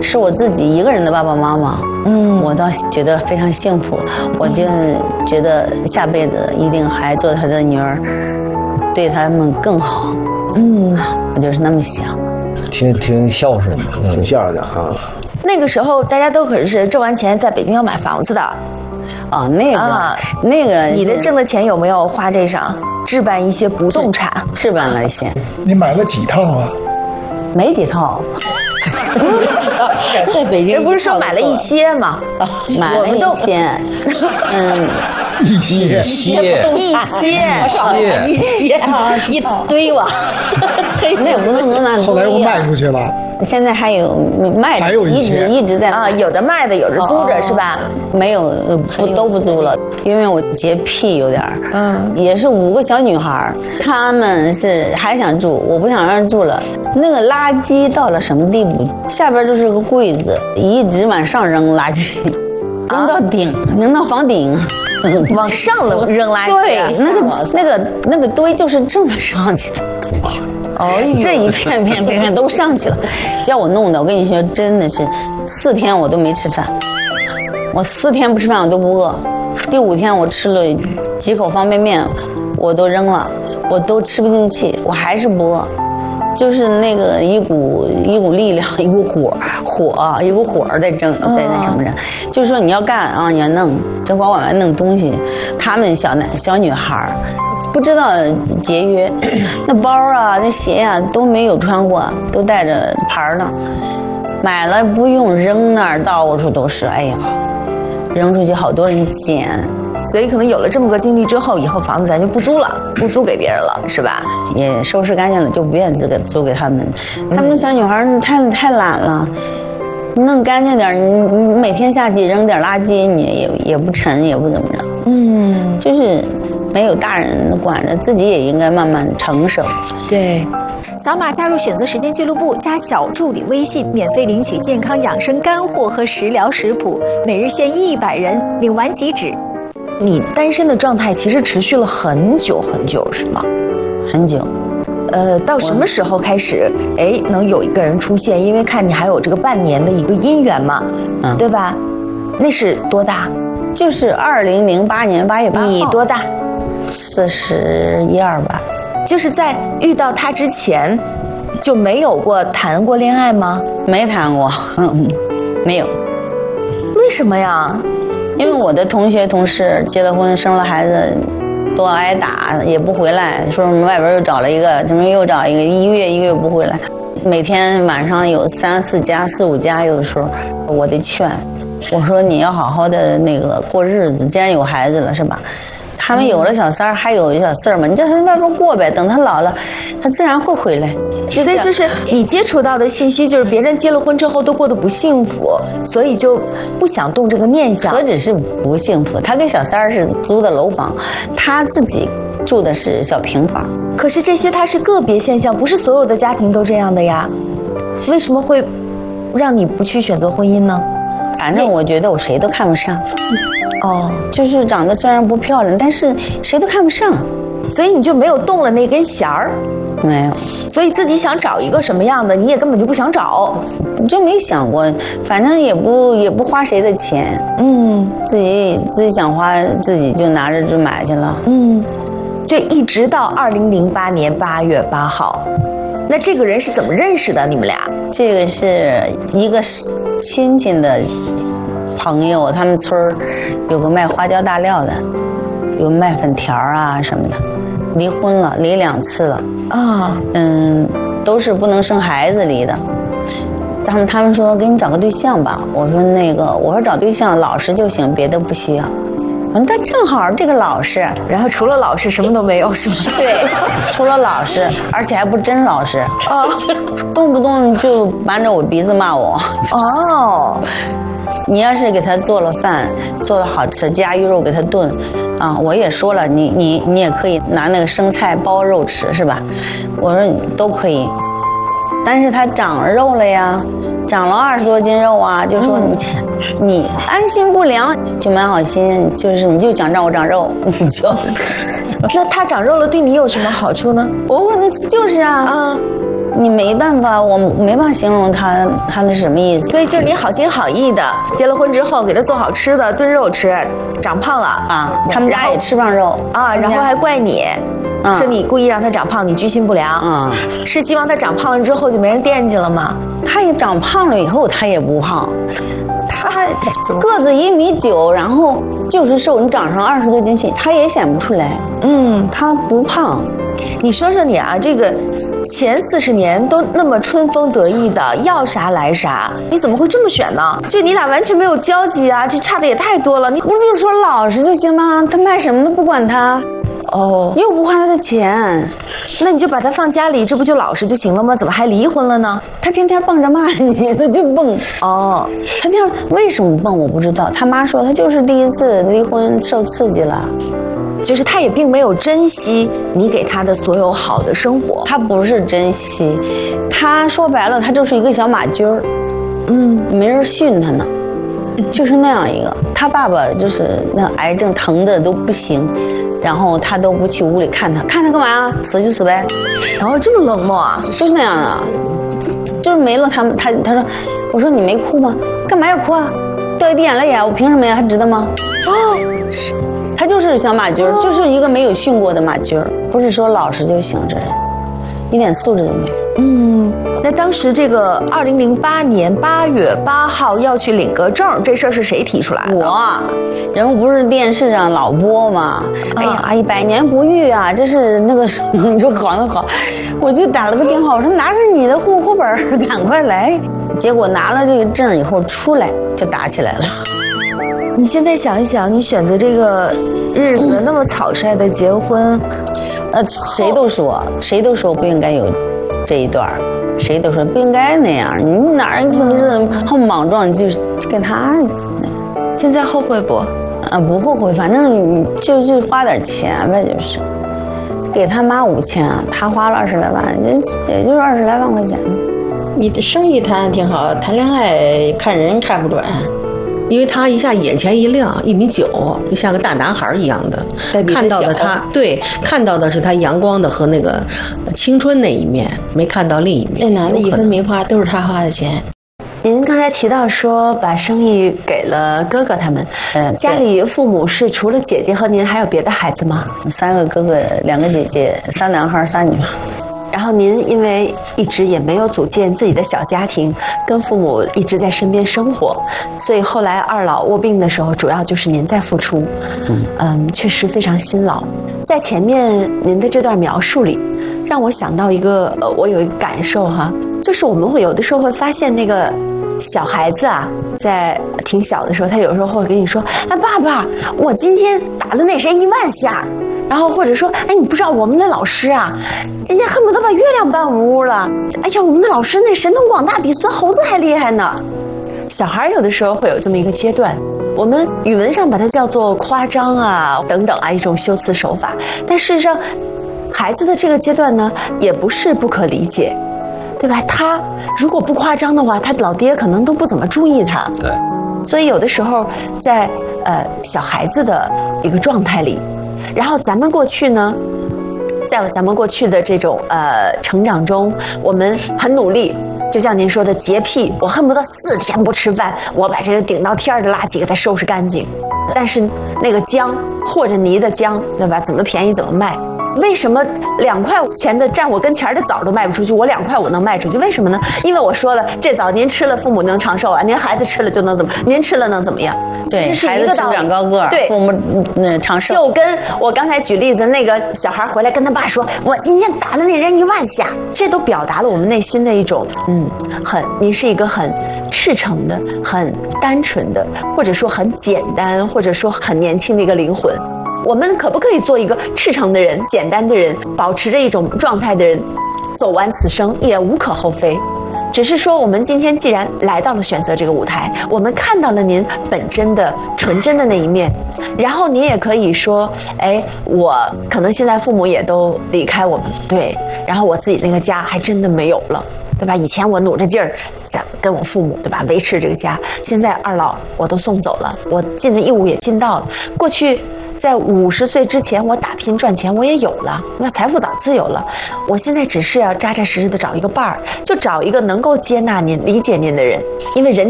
是我自己一个人的爸爸妈妈，我倒觉得非常幸福。我就觉得下辈子一定还做他的女儿，对他们更好。我就是那么想。 挺孝顺的， 挺孝顺的啊。 那个时候大家都可是挣完钱在北京要买房子的。 哦，那个， 你的挣的钱有没有花这上置办一些不动产？ 置办了一些。 你买了几套啊？ 没几套。在北京， 这不是说买了一些吗？ 买了一些，一堆吧。那也不能那。 后来又卖出去了。 现在还有卖的， 还有一直在啊，有的卖的，有的租着是吧？ 没有，都不租了，因为我洁癖有点也是5个小女孩，她们是还想住，我不想让人住了。那个垃圾到了什么地步？下边就是个柜子，一直往上扔垃圾，扔到顶，扔到房顶。 往上扔垃圾。 对，那个堆就是这么上去的。这一片都上去了，叫我弄的，我跟你说，真的是4天我都没吃饭，我4天不吃饭我都不饿，第5天我吃了几口方便面，我都扔了，我都吃不进去，我还是不饿，就是那个一股力量，一股火在蒸，在那什么着，就是说你要干啊，你要弄，就管我来弄东西，他们小女孩不知道节约，那包啊那鞋啊都没有穿过，都带着牌呢，买了不用扔那儿到处都是，哎呀，扔出去好多人捡。 所以可能有了这么个经历之后，以后房子咱就不租了，不租给别人了，是吧？ 也收拾干净了，就不愿意租给他们。他们小女孩太懒了，弄干净点，你每天下去扔点垃圾，你也不沉，也不怎么着。就是没有大人管着，自己也应该慢慢成熟。 对。 扫码加入选择时间俱乐部，加小助理微信，免费领取健康养生干货和食疗食谱，每日限100人，领完即止。 你单身的状态其实持续了很久很久，是吗？ 很久。 到什么时候开始，能有一个人出现？因为看你还有这个半年的一个姻缘嘛，对吧？那是多大？ 就是2008年8月8号。 你多大 ？41、2吧。 就是在遇到他之前，就没有谈过恋爱吗？ 没谈过，没有。 为什么呀？ 因为我的同学同事结了婚生了孩子都挨打，也不回来，说什么外边又找了一个，怎么又找一个，1个月不回来，每天晚上有3、4家、4、5家，有的时候我得劝，我说你要好好的那个过日子，既然有孩子了是吧？他们有了小三儿，还有小四儿嘛，你叫他外边过呗，等他老了，他自然会回来。 所以就是你接触到的信息，就是别人结了婚之后都过得不幸福，所以就不想动这个念想。 何止是不幸福，他跟小三儿是租的楼房，他自己住的是小平房。 可是这些它是个别现象，不是所有的家庭都这样的呀。为什么会让你不去选择婚姻呢？ 反正我觉得我谁都看不上。就是长得虽然不漂亮，但是谁都看不上， 所以你就没有动了那根弦儿。 没有， 所以自己想找一个什么样的，你也根本就不想找， 就没想过，反正也不花谁的钱，自己想花，自己就拿着就买去了， 这一直到2008年8月8号，那这个人是怎么认识的？你们俩？ 这个是一个亲戚的朋友，他们村儿有个卖花椒大料的，有卖粉条啊什么的，离婚了，离2次了啊，都是不能生孩子离的。他们说给你找个对象吧，我说找对象老实就行，别的不需要。但正好这个老实， 然后除了老实什么都没有，是吗？ 对，除了老实，而且还不真老实，动不动就扳着我鼻子骂我。你要是给他做了饭，做了好吃，加鱼肉给他炖，我也说了，你也可以拿那个生菜包肉吃，是吧？我说都可以，但是他长肉了呀，长了20多斤肉啊，就说你安心不良，就蛮好心，就是你就想让我长肉，你就。 那他长肉了对你有什么好处呢？ 我问就是你没办法，我没办法形容他那是什么意思。 所以就是你好心好意的，结了婚之后给他做好吃的炖肉吃，长胖了啊，他们家也吃胖肉啊，然后还怪你。说你故意让他长胖，你居心不良。是希望他长胖了之后就没人惦记了吗？ 他也长胖了以后，他也不胖。他个子1.9米，然后就是瘦，你长上20多斤去，他也显不出来。他不胖。 你说说你啊，这个前40年都那么春风得意的，要啥来啥，你怎么会这么选呢？就你俩完全没有交集啊，这差的也太多了。你不就说老实就行吗？他卖什么都不管他。又不花他的钱， 那你就把他放家里，这不就老实就行了吗？怎么还离婚了呢？ 他天天蹦着骂你，他就蹦。他天天为什么蹦我不知道。他妈说他就是第一次离婚受刺激了， 就是他也并没有珍惜你给他的所有好的生活。 他不是珍惜，他说白了，他就是一个小马驹儿，没人训他呢。就是那样一个，他爸爸就是那癌症疼的都不行，然后他都不去屋里看他干嘛？死就死呗。 然后这么冷漠啊？ 就是那样的，就是没了他说，我说你没哭吗？干嘛要哭啊？掉一滴眼泪呀，我凭什么呀？还值得吗？他就是小马驹儿，就是一个没有训过的马驹儿，不是说老实就行，这人一点素质都没有。 那当时这个2008年8月8号要去领个证，这事儿是谁提出来的？ 人物不是电视上老播吗？哎呀，100年不遇啊，这是那个你说好那好，我就打了个电话，我说拿着你的户口本赶快来。结果拿了这个证以后出来就打起来了。 你现在想一想，你选择这个日子那么草率的结婚， 谁都说不应该有这一段，谁都说不应该那样。你哪儿好莽撞，就是跟他。 现在后悔不？ 不后悔，反正就花点钱呗，就是给他妈5000，他花了20来万，也就是20来万块钱。 你的生意谈挺好，谈恋爱看人看不准。因为他一下眼前一亮，1.9米，就像个大男孩一样的。看到的他，对，看到的是他阳光的和那个青春那一面，没看到另一面。 那男的一分没花，都是他花的钱。 您刚才提到说把生意给了哥哥他们，家里父母是除了姐姐和您还有别的孩子吗 ？3个哥哥，2个姐姐，3男孩3女孩。 然后您因为一直也没有组建自己的小家庭，跟父母一直在身边生活，所以后来二老卧病的时候，主要就是您在付出。确实非常辛劳。在前面您的这段描述里，让我想到一个我有一个感受哈，就是我们会有的时候会发现那个小孩子啊，在挺小的时候，他有时候会跟你说：“哎，爸爸，我今天打了那谁1万下。”然后或者说，哎，你不知道我们的老师啊，今天恨不得把月亮搬屋了。哎呀，我们的老师那神通广大，比孙猴子还厉害呢。小孩有的时候会有这么一个阶段，我们语文上把它叫做夸张啊等等啊，一种修辞手法。但事实上，孩子的这个阶段呢，也不是不可理解，对吧？他如果不夸张的话，他老爹可能都不怎么注意他。 对。 所以有的时候在小孩子的一个状态里。然后咱们过去呢，在咱们过去的这种成长中，我们很努力，就像您说的洁癖，我恨不得4天不吃饭，我把这个顶到天的垃圾给它收拾干净。但是那个姜和着泥的姜，对吧？怎么便宜怎么卖。为什么2块钱的站我跟前的枣都卖不出去，我2块我能卖出去？为什么呢？因为我说了，这枣您吃了父母能长寿啊，您孩子吃了就能怎么？您吃了能怎么样？ 对，孩子吃长高个， 对， 父母长寿。 就跟我刚才举例子，那个小孩回来跟他爸说：“我今天打了那人1万下。”这都表达了我们内心的一种你是一个很赤诚的、很单纯的，或者说很简单，或者说很年轻的一个灵魂。我们可不可以做一个赤诚的人、简单的人，保持着一种状态的人，走完此生也无可厚非。只是说，我们今天既然来到了选择这个舞台，我们看到了您本真的、纯真的那一面，然后您也可以说，哎，我可能现在父母也都离开我们，对，然后我自己那个家还真的没有了，对吧？以前我努着劲儿跟我父母，对吧，维持这个家，现在二老我都送走了，我尽的义务也尽到了。过去在50岁之前我打拼赚钱我也有了，那财富早自由了。我现在只是要扎扎实实的找一个伴儿，就找一个能够接纳您、理解您的人，因为人